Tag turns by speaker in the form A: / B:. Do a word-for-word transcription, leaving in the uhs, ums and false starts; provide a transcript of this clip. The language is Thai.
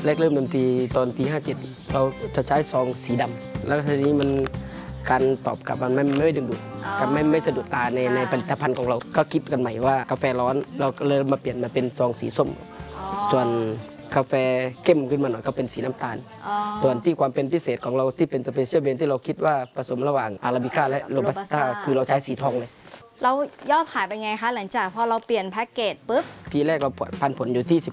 A: แรกเริ่มดนตรีตอนปีห้าเจ็ดเราจะใช้ซองสีดำแล้วทีนี้มันการตอบกลับมันไม่ไม่ดึงดูดกับไม่ไม่สะดุดตาในในผลิตภัณฑ์ของเราก็คิดกันใหม่ว่ากาแฟร้อนเราก็เลยมาเปลี่ยนมาเป็นซองสีส้มส่วนกาแฟเข้มขึ้นมาหน่อยก็เป็นสีน้ำตาลส่วนที่ความเป็นพิเศษของเราที่เป็นสเปเชียลเบนที่เราคิดว่าผสมระหว่างอาราบิก้าและโรบัสต้าคือเราใช้สีทองเลย
B: แล้วยอดขายเป็นไงคะหลังจากพอเราเปลี่ยนแพ็กเกจปุ๊บ
A: ปีแรกเราพันผลอยู่ที่